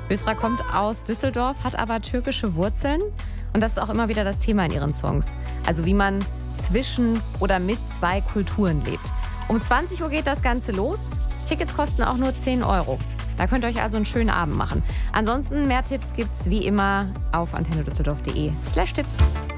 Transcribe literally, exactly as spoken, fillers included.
Ösra kommt aus Düsseldorf, hat aber türkische Wurzeln. Und das ist auch immer wieder das Thema in ihren Songs. Also wie man zwischen oder mit zwei Kulturen lebt. Um zwanzig Uhr geht das Ganze los. Tickets kosten auch nur zehn Euro. Da könnt ihr euch also einen schönen Abend machen. Ansonsten mehr Tipps gibt's wie immer auf antennedüsseldorf punkt de slash Tipps.